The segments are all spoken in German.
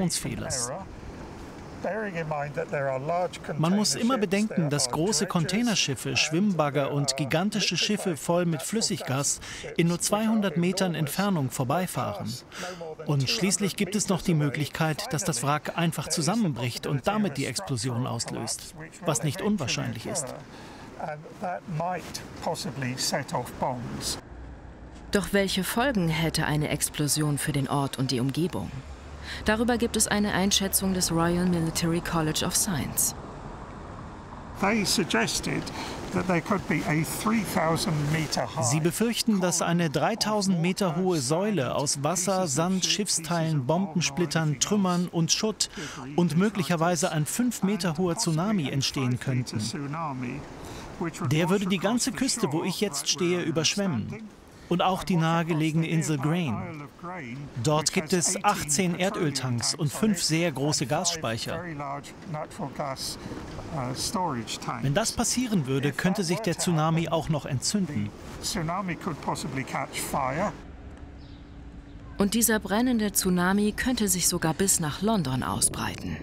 Navigationsfehlers. Man muss immer bedenken, dass große Containerschiffe, Schwimmbagger und gigantische Schiffe voll mit Flüssiggas in nur 200 Metern Entfernung vorbeifahren. Und schließlich gibt es noch die Möglichkeit, dass das Wrack einfach zusammenbricht und damit die Explosion auslöst, was nicht unwahrscheinlich ist. Doch welche Folgen hätte eine Explosion für den Ort und die Umgebung? Darüber gibt es eine Einschätzung des Royal Military College of Science. Sie befürchten, dass eine 3000 Meter hohe Säule aus Wasser, Sand, Schiffsteilen, Bombensplittern, Trümmern und Schutt und möglicherweise ein 5 Meter hoher Tsunami entstehen könnten. Der würde die ganze Küste, wo ich jetzt stehe, überschwemmen. Und auch die nahegelegene Insel Grain. Dort gibt es 18 Erdöltanks und 5 sehr große Gasspeicher. Wenn das passieren würde, könnte sich der Tsunami auch noch entzünden. Und dieser brennende Tsunami könnte sich sogar bis nach London ausbreiten.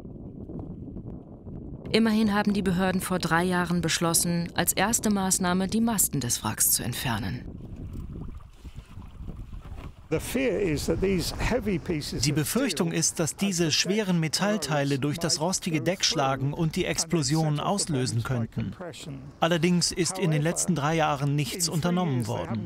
Immerhin haben die Behörden vor 3 Jahren beschlossen, als erste Maßnahme die Masten des Wracks zu entfernen. Die Befürchtung ist, dass diese schweren Metallteile durch das rostige Deck schlagen und die Explosion auslösen könnten. Allerdings ist in den letzten 3 Jahren nichts unternommen worden.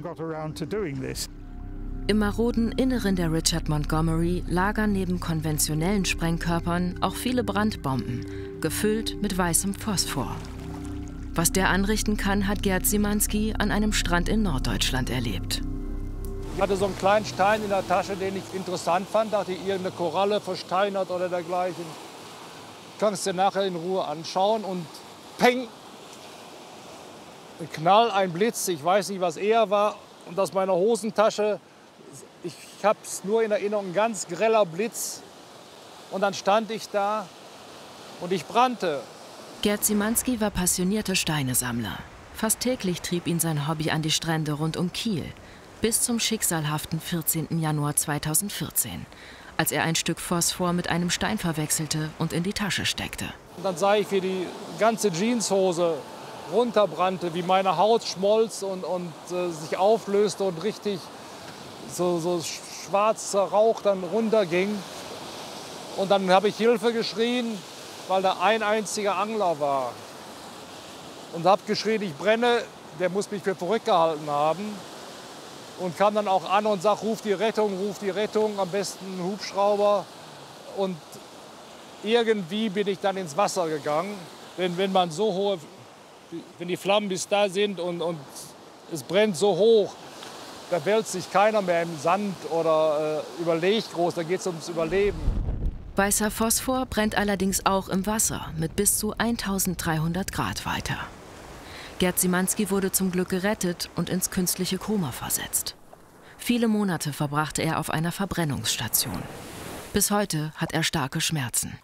Im maroden Inneren der Richard Montgomery lagern neben konventionellen Sprengkörpern auch viele Brandbomben, gefüllt mit weißem Phosphor. Was der anrichten kann, hat Gerd Szymanski an einem Strand in Norddeutschland erlebt. Ich hatte so einen kleinen Stein in der Tasche, den ich interessant fand. Dachte ich, irgendeine Koralle versteinert oder dergleichen. Kannst du dir nachher in Ruhe anschauen und peng! Ein Knall, ein Blitz, ich weiß nicht, was eher war. Und aus meiner Hosentasche, ich habe es nur in Erinnerung, ein ganz greller Blitz. Und dann stand ich da und ich brannte. Gerd Szymanski war passionierter Steinesammler. Fast täglich trieb ihn sein Hobby an die Strände rund um Kiel. Bis zum schicksalhaften 14. Januar 2014, als er ein Stück Phosphor mit einem Stein verwechselte und in die Tasche steckte. Und dann sah ich, wie die ganze Jeanshose runterbrannte, wie meine Haut schmolz und sich auflöste und richtig so schwarzer Rauch dann runterging. Und dann habe ich Hilfe geschrien, weil da ein einziger Angler war. Und habe geschrien, ich brenne, der muss mich für verrückt gehalten haben. Und kam dann auch an und sagt, ruf die Rettung, am besten einen Hubschrauber. Und irgendwie bin ich dann ins Wasser gegangen. Denn wenn man so hohe, wenn die Flammen bis da sind und es brennt so hoch, da wälzt sich keiner mehr im Sand oder überlegt groß, da geht es ums Überleben. Weißer Phosphor brennt allerdings auch im Wasser mit bis zu 1300 Grad weiter. Gerd Szymanski wurde zum Glück gerettet und ins künstliche Koma versetzt. Viele Monate verbrachte er auf einer Verbrennungsstation. Bis heute hat er starke Schmerzen.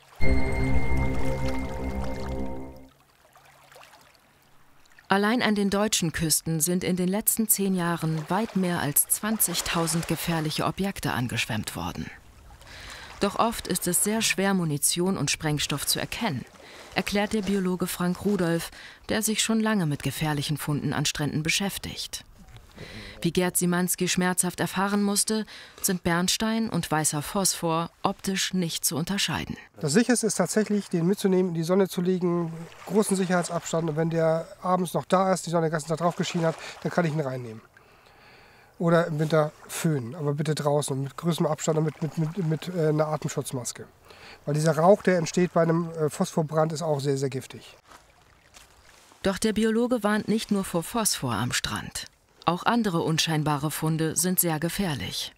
Allein an den deutschen Küsten sind in den letzten 10 Jahren weit mehr als 20.000 gefährliche Objekte angeschwemmt worden. Doch oft ist es sehr schwer, Munition und Sprengstoff zu erkennen, erklärt der Biologe Frank Rudolph, der sich schon lange mit gefährlichen Funden an Stränden beschäftigt. Wie Gerd Szymanski schmerzhaft erfahren musste, sind Bernstein und weißer Phosphor optisch nicht zu unterscheiden. Das Sicherste ist tatsächlich, den mitzunehmen, in die Sonne zu legen, großen Sicherheitsabstand. Und wenn der abends noch da ist, die Sonne den ganzen Tag drauf geschienen hat, dann kann ich ihn reinnehmen. Oder im Winter föhnen, aber bitte draußen mit größerem Abstand und mit einer Atemschutzmaske. Weil dieser Rauch, der entsteht bei einem Phosphorbrand, ist auch sehr, sehr giftig. Doch der Biologe warnt nicht nur vor Phosphor am Strand. Auch andere unscheinbare Funde sind sehr gefährlich.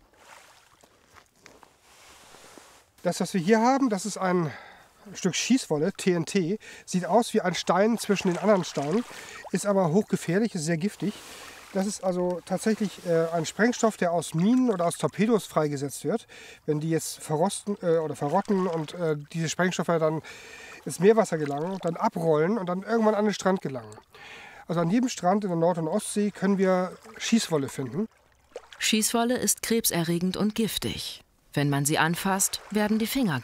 Das, was wir hier haben, das ist ein Stück Schießwolle, TNT. Sieht aus wie ein Stein zwischen den anderen Steinen, ist aber hochgefährlich, ist sehr giftig. Das ist also tatsächlich ein Sprengstoff, der aus Minen oder aus Torpedos freigesetzt wird. Wenn die jetzt verrosten oder verrotten und diese Sprengstoffe dann ins Meerwasser gelangen, dann abrollen und dann irgendwann an den Strand gelangen. Also an jedem Strand in der Nord- und Ostsee können wir Schießwolle finden. Schießwolle ist krebserregend und giftig. Wenn man sie anfasst, werden die Finger